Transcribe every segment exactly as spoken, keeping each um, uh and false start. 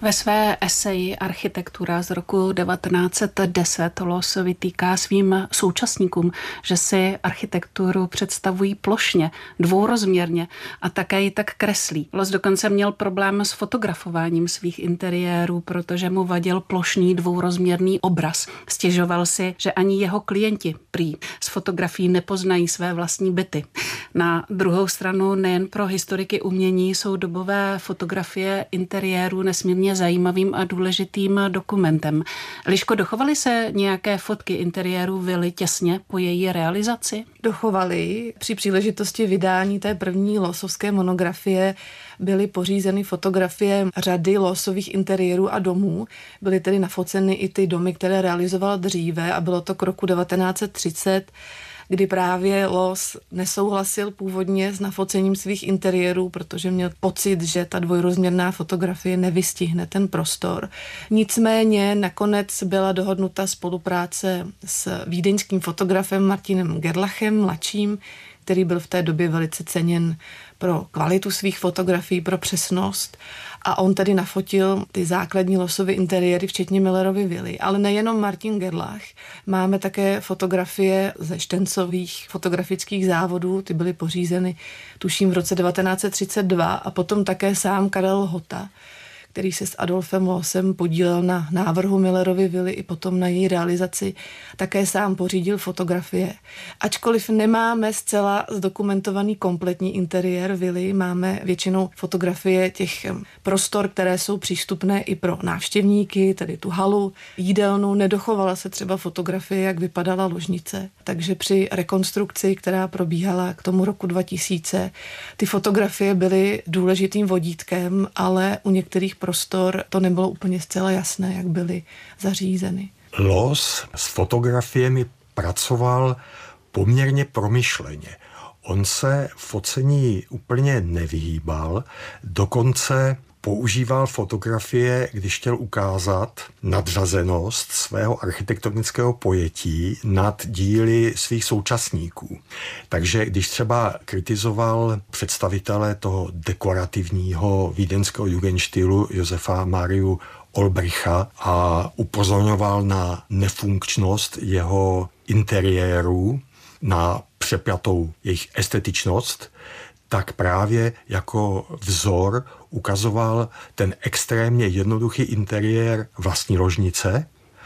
Ve své eseji Architektura z roku devatenáct set deset Loos vytýká svým současníkům, že si architekturu představují plošně, dvourozměrně a také ji tak kreslí. Loos dokonce měl problém s fotografováním svých interiérů, protože mu vadil plošný dvourozměrný obraz. Stěžoval si, že ani jeho klienti prý z fotografií nepoznají své vlastní byty. Na druhou stranu nejen pro historiky umění jsou dobové fotografie interiérů nesmírně zajímavým a důležitým dokumentem. Liško, dochovaly se nějaké fotky interiérů vily těsně po její realizaci? Dochovaly. Při příležitosti vydání té první Loosovské monografie byly pořízeny fotografie řady Loosových interiérů a domů. Byly tedy nafoceny i ty domy, které realizoval dříve a bylo to k roku devatenáct set třicet, kdy právě Loos nesouhlasil původně s nafocením svých interiérů, protože měl pocit, že ta dvojrozměrná fotografie nevystihne ten prostor. Nicméně nakonec byla dohodnuta spolupráce s vídeňským fotografem Martinem Gerlachem, mladším, který byl v té době velice ceněn pro kvalitu svých fotografií, pro přesnost. A on tedy nafotil ty základní Loosovy interiéry, včetně Millerovy vily. Ale nejenom Martin Gerlach. Máme také fotografie ze Štencových fotografických závodů. Ty byly pořízeny, tuším, v roce devatenáct set třicet dva. A potom také sám Karel Hota, který se s Adolfem Loosem podílel na návrhu Millerovy vily i potom na její realizaci, také sám pořídil fotografie. Ačkoliv nemáme zcela zdokumentovaný kompletní interiér vily, máme většinou fotografie těch prostor, které jsou přístupné i pro návštěvníky, tedy tu halu, jídelnu. Nedochovala se třeba fotografie, jak vypadala ložnice. Takže při rekonstrukci, která probíhala k tomu roku dva tisíce, ty fotografie byly důležitým vodítkem, ale u některých prostor to nebylo úplně zcela jasné, jak byly zařízeny. Loos s fotografiemi pracoval poměrně promyšleně. On se focení úplně nevyhýbal, dokonce používal fotografie, když chtěl ukázat nadřazenost svého architektonického pojetí nad díly svých současníků. Takže když třeba kritizoval představitele toho dekorativního vídeňského jugendstylu Josefa Mariu Olbricha a upozorňoval na nefunkčnost jeho interiérů, na přepjatou jejich estetičnost, tak právě jako vzor ukazoval ten extrémně jednoduchý interiér vlastní ložnice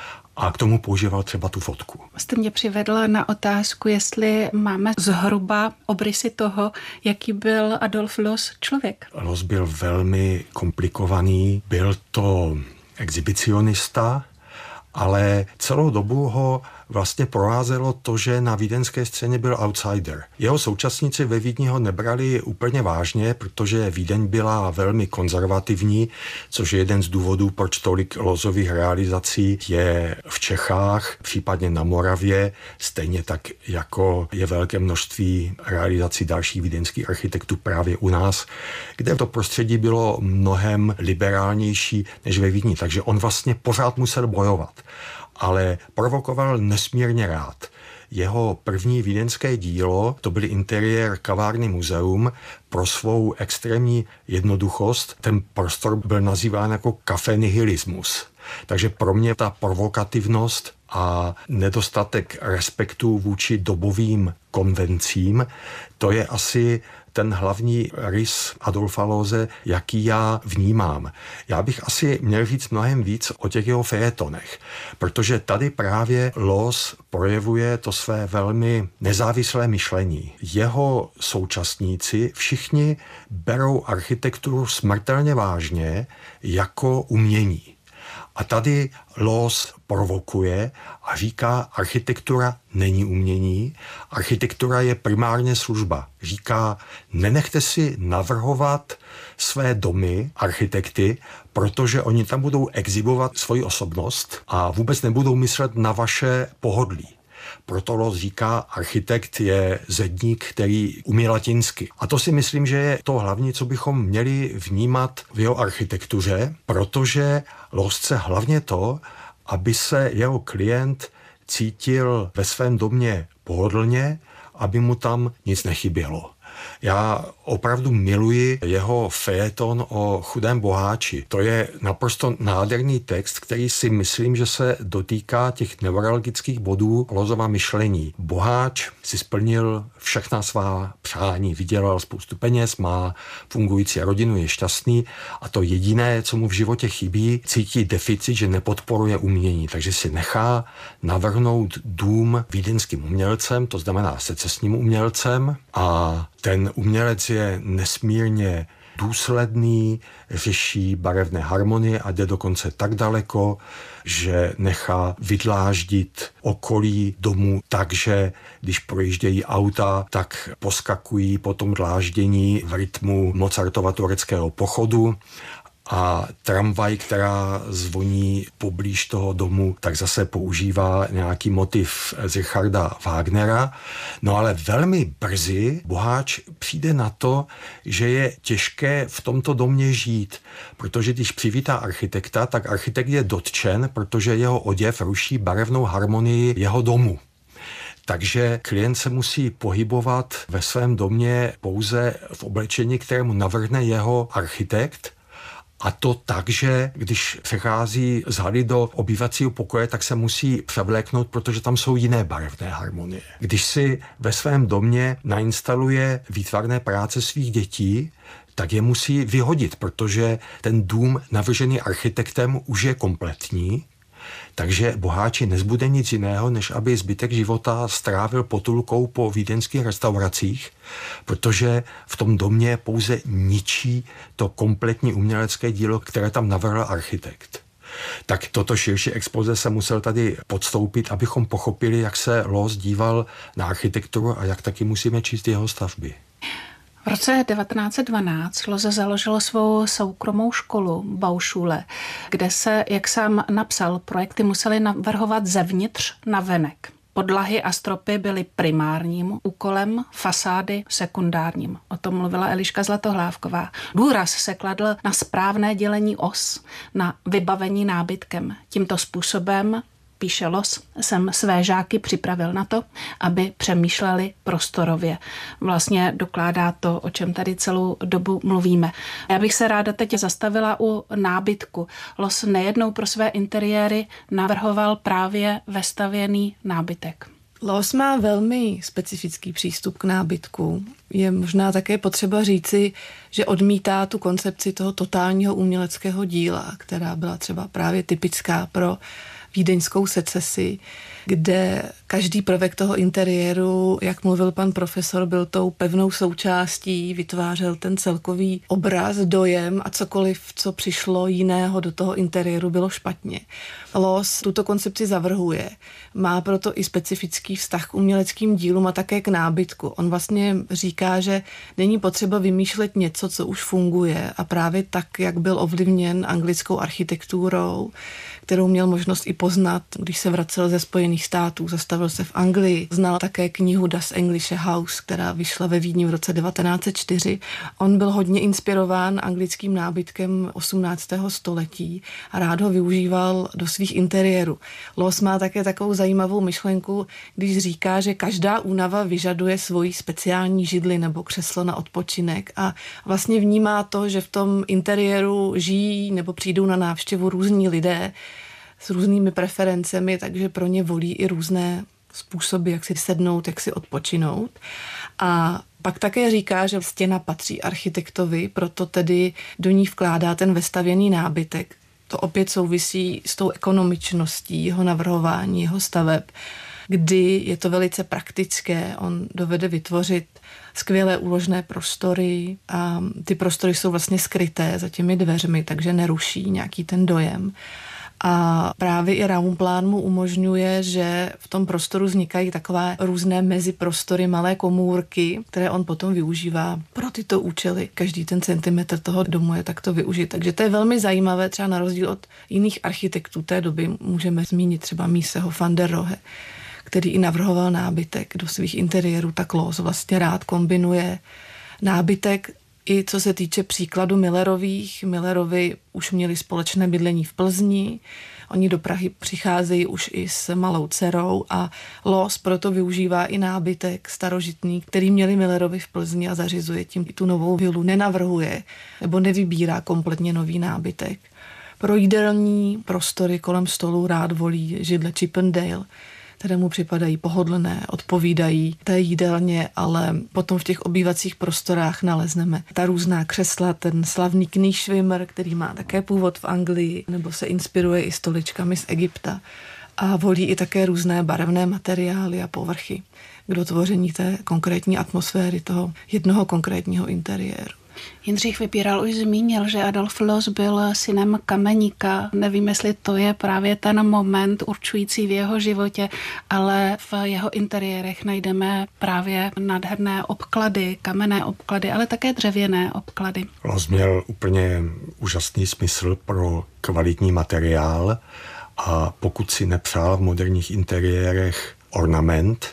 a k tomu používal třeba tu fotku. Jste mě přivedla na otázku, jestli máme zhruba obrysy toho, jaký byl Adolf Loos člověk. Loos byl velmi komplikovaný, byl to exhibicionista, ale celou dobu ho vlastně provázelo to, že na vídeňské scéně byl outsider. Jeho současníci ve Vídni ho nebrali úplně vážně, protože Vídeň byla velmi konzervativní, což je jeden z důvodů, proč tolik Loosových realizací je v Čechách, případně na Moravě, stejně tak jako je velké množství realizací dalších vídeňských architektů právě u nás, kde to prostředí bylo mnohem liberálnější než ve Vídni, takže on vlastně pořád musel bojovat. Ale provokoval nesmírně rád. Jeho první vídeňské dílo, to byl interiér kavárny Muzeum, pro svou extrémní jednoduchost. Ten prostor byl nazýván jako café nihilismus. Takže pro mě ta provokativnost a nedostatek respektu vůči dobovým konvencím, to je asi ten hlavní rys Adolfa Loose, jaký já vnímám. Já bych asi měl říct mnohem víc o těch jeho fejetonech, protože tady právě Loos projevuje to své velmi nezávislé myšlení. Jeho současníci všichni berou architekturu smrtelně vážně jako umění. A tady Loos provokuje a říká, architektura není umění, architektura je primárně služba. Říká, nenechte si navrhovat své domy, architekty, protože oni tam budou exhibovat svoji osobnost a vůbec nebudou myslet na vaše pohodlí. Proto Loos říká, architekt je zedník, který umí latinsky. A to si myslím, že je to hlavní, co bychom měli vnímat v jeho architektuře, protože Loos chce hlavně to, aby se jeho klient cítil ve svém domě pohodlně, aby mu tam nic nechybělo. Já opravdu miluji jeho fejeton o chudém boháči. To je naprosto nádherný text, který si myslím, že se dotýká těch neurologických bodů Lozova myšlení. Boháč si splnil všechna svá přání, vydělal spoustu peněz, má fungující rodinu, je šťastný a to jediné, co mu v životě chybí, cítí deficit, že nepodporuje umění, takže si nechá navrhnout dům vídeňským umělcem, to znamená secesním umělcem, a ten umělec je nesmírně důsledný, řeší barevné harmonie a jde dokonce tak daleko, že nechá vydláždit okolí domu tak, že když projíždějí auta, tak poskakují po tom dláždění v rytmu Mozartova tureckého pochodu. A tramvaj, která zvoní poblíž toho domu, tak zase používá nějaký motiv z Richarda Wagnera. No ale velmi brzy boháč přijde na to, že je těžké v tomto domě žít, protože když přivítá architekta, tak architekt je dotčen, protože jeho oděv ruší barevnou harmonii jeho domu. Takže klient se musí pohybovat ve svém domě pouze v oblečení, kterému navrhne jeho architekt. A to tak, že když přechází z haly do obývacího pokoje, tak se musí převléknout, protože tam jsou jiné barevné harmonie. Když si ve svém domě nainstaluje výtvarné práce svých dětí, tak je musí vyhodit, protože ten dům navržený architektem už je kompletní. Takže boháči nezbude nic jiného, než aby zbytek života strávil potulkou po vídeňských restauracích, protože v tom domě pouze ničí to kompletní umělecké dílo, které tam navrhl architekt. Tak toto širší expoze se musel tady podstoupit, abychom pochopili, jak se Loos díval na architekturu a jak taky musíme číst jeho stavby. V roce devatenáct set dvanáct Loos založil svou soukromou školu Bauschule, kde se, jak sám napsal, projekty musely navrhovat zevnitř na venek. Podlahy a stropy byly primárním úkolem, fasády sekundárním. O tom mluvila Eliška Zlatohlávková. Důraz se kladl na správné dělení os, na vybavení nábytkem. Tímto způsobem, píše Loos, jsem své žáky připravil na to, aby přemýšleli prostorově. Vlastně dokládá to, o čem tady celou dobu mluvíme. Já bych se ráda teď zastavila u nábytku. Loos nejednou pro své interiéry navrhoval právě vestavěný nábytek. Loos má velmi specifický přístup k nábytku. Je možná také potřeba říci, že odmítá tu koncepci toho totálního uměleckého díla, která byla třeba právě typická pro vídeňskou secesi, kde každý prvek toho interiéru, jak mluvil pan profesor, byl tou pevnou součástí, vytvářel ten celkový obraz, dojem a cokoliv, co přišlo jiného do toho interiéru, bylo špatně. Loos tuto koncepci zavrhuje. Má proto i specifický vztah k uměleckým dílům a také k nábytku. On vlastně říká, že není potřeba vymýšlet něco, co už funguje, a právě tak, jak byl ovlivněn anglickou architekturou, kterou měl možnost i poznat, když se vracel ze Spojených států, zastavil se v Anglii, znal také knihu Das Englische Haus, která vyšla ve Vídni v roce devatenáct set čtyři. On byl hodně inspirován anglickým nábytkem osmnáctého století a rád ho využíval do svých interiérů. Loos má také takovou zajímavou myšlenku, když říká, že každá únava vyžaduje svoji speciální židli nebo křeslo na odpočinek, a vlastně vnímá to, že v tom interiéru žijí nebo přijdou na návštěvu různí lidé s různými preferencemi, takže pro ně volí i různé způsoby, jak si sednout, jak si odpočinout. A pak také říká, že stěna patří architektovi, proto tedy do ní vkládá ten vestavěný nábytek. To opět souvisí s tou ekonomičností jeho navrhování, jeho staveb, kdy je to velice praktické. On dovede vytvořit skvělé úložné prostory a ty prostory jsou vlastně skryté za těmi dveřmi, takže neruší nějaký ten dojem. A právě i Raumplán mu umožňuje, že v tom prostoru vznikají takové různé meziprostory, malé komůrky, které on potom využívá pro tyto účely. Každý ten centimetr toho domu je takto využit. Takže to je velmi zajímavé, třeba na rozdíl od jiných architektů té doby. Můžeme zmínit třeba Miseho van der Rohe, který i navrhoval nábytek do svých interiérů, tak Loos vlastně rád kombinuje nábytek I co se týče příkladu Millerových, Millerovi už měli společné bydlení v Plzni, oni do Prahy přicházejí už i s malou dcerou a Loos proto využívá i nábytek starožitný, který měli Millerovi v Plzni a zařizuje tím i tu novou vilu. Nenavrhuje nebo nevybírá kompletně nový nábytek. Pro jídelní prostory kolem stolu rád volí židle Chippendale, které mu připadají pohodlné, odpovídají té jídelně, ale potom v těch obývacích prostorách nalezneme ta různá křesla, ten slavný knížvimr, který má také původ v Anglii, nebo se inspiruje i stoličkami z Egypta a volí i také různé barevné materiály a povrchy k dotvoření té konkrétní atmosféry toho jednoho konkrétního interiéru. Jindřich Vybíral už zmínil, že Adolf Loos byl synem kameníka. Nevím, jestli to je právě ten moment určující v jeho životě, ale v jeho interiérech najdeme právě nádherné obklady, kamenné obklady, ale také dřevěné obklady. Loos měl úplně úžasný smysl pro kvalitní materiál a pokud si nepřál v moderních interiérech ornament,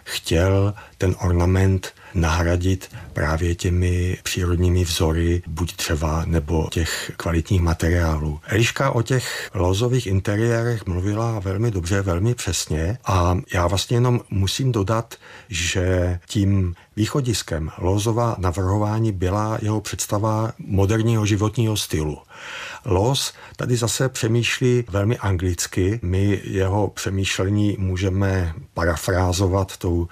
chtěl ten ornament nahradit právě těmi přírodními vzory, buď dřeva nebo těch kvalitních materiálů. Eliška o těch Loosových interiérech mluvila velmi dobře, velmi přesně a já vlastně jenom musím dodat, že tím východiskem Loosova navrhování byla jeho představa moderního životního stylu. Loos tady zase přemýšlí velmi anglicky. My jeho přemýšlení můžeme parafrázovat tou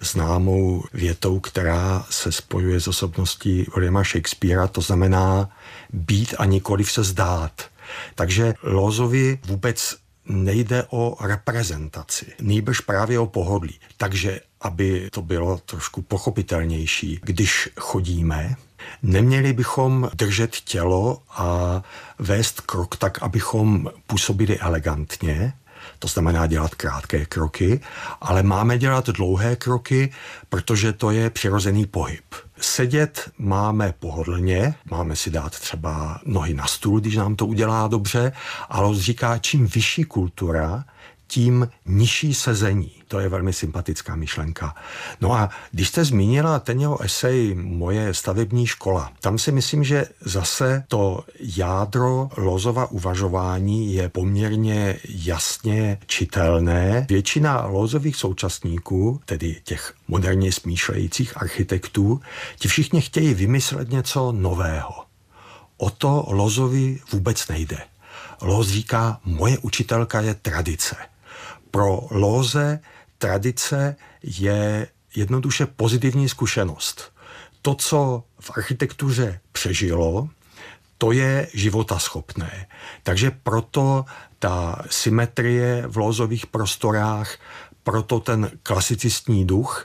známou větou, která se spojuje s osobností Williama Shakespearea, to znamená být a nikoliv se zdát. Takže Loosovi vůbec nejde o reprezentaci, nýbrž právě o pohodlí. Takže, aby to bylo trošku pochopitelnější, když chodíme, neměli bychom držet tělo a vést krok tak, abychom působili elegantně, to znamená dělat krátké kroky, ale máme dělat dlouhé kroky, protože to je přirozený pohyb. Sedět máme pohodlně, máme si dát třeba nohy na stůl, když nám to udělá dobře, ale on říká, čím vyšší kultura, tím nižší sezení. To je velmi sympatická myšlenka. No a když jste zmínila ten jeho esej Moje stavební škola, tam si myslím, že zase to jádro Loosova uvažování je poměrně jasně čitelné. Většina Loosových současníků, tedy těch moderně smýšlejících architektů, ti všichni chtějí vymyslet něco nového. O to Loosovi vůbec nejde. Loos říká, moje učitelka je tradice. Pro Loose tradice je jednoduše pozitivní zkušenost. To, co v architektuře přežilo, to je životaschopné. Takže proto ta symetrie v Loosových prostorách, proto ten klasicistní duch,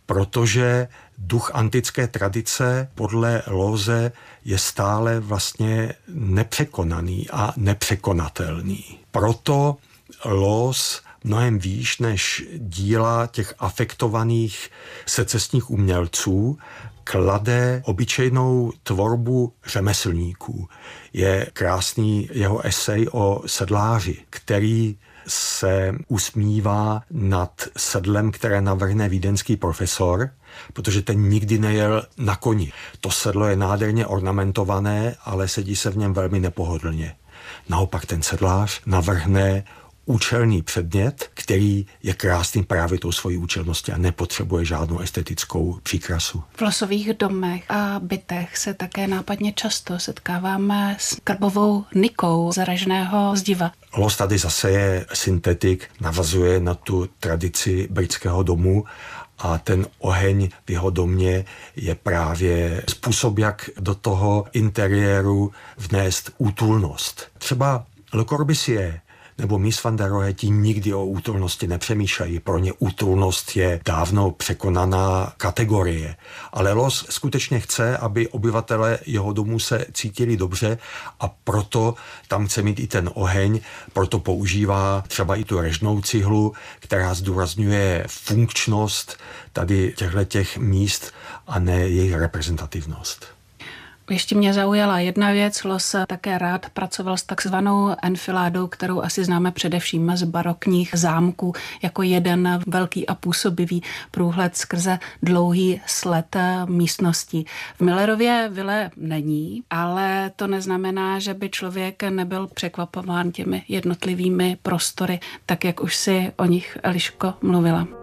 protože duch antické tradice podle Loose je stále vlastně nepřekonaný a nepřekonatelný. Proto Loos mnohem výš než díla těch afektovaných secesních umělců klade obyčejnou tvorbu řemeslníků. Je krásný jeho esej o sedláři, který se usmívá nad sedlem, které navrhne vídeňský profesor, protože ten nikdy nejel na koni. To sedlo je nádherně ornamentované, ale sedí se v něm velmi nepohodlně. Naopak ten sedlář navrhne účelný předmět, který je krásný právě tou svojí účelností a nepotřebuje žádnou estetickou příkrasu. V Loosových domech a bytech se také nápadně často setkáváme s krbovou nikou zaraženého zdiva. Loos tady zase je syntetik, navazuje na tu tradici britského domu a ten oheň v jeho domě je právě způsob, jak do toho interiéru vnést útulnost. Třeba Le Corbusier nebo Mies van der Rohe ti nikdy o útulnosti nepřemýšlejí. Pro ně útulnost je dávno překonaná kategorie. Ale Loos skutečně chce, aby obyvatelé jeho domu se cítili dobře a proto tam chce mít i ten oheň, proto používá třeba i tu režnou cihlu, která zdůrazňuje funkčnost tady těchto míst a ne jejich reprezentativnost. Ještě mě zaujala jedna věc. Los také rád pracoval s takzvanou enfiládou, kterou asi známe především z barokních zámků, jako jeden velký a působivý průhled skrze dlouhý sled místností. V Millerově vile není, ale to neznamená, že by člověk nebyl překvapován těmi jednotlivými prostory, tak jak už si o nich Eliško mluvila.